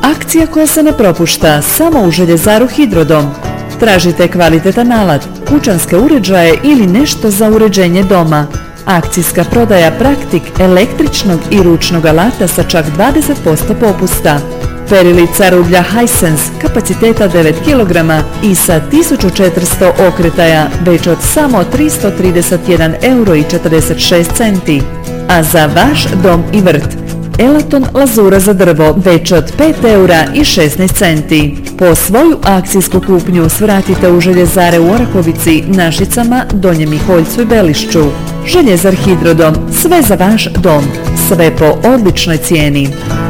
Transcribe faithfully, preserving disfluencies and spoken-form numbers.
Akcija koja se ne propušta samo u Željezaru Hidrodom. Tražite kvalitetan alat, kućanske uređaje ili nešto za uređenje doma. Akcijska prodaja Praktik električnog i ručnog alata sa čak dvadeset posto popusta. Perilica rublja Hisense kapaciteta devet kilograma i sa tisuću četiristo okretaja već od samo tristo trideset jedan euro i četrdeset šest centi. A za vaš dom i vrt Elaton lazura za drvo već od pet eura i šesnaest centi. Po svoju akcijsku kupnju svratite u Željezare u Orahovici, Našicama, Donjem Miholjcu i Belišću. Željezar Hidrodom, sve za vaš dom, sve po odličnoj cijeni.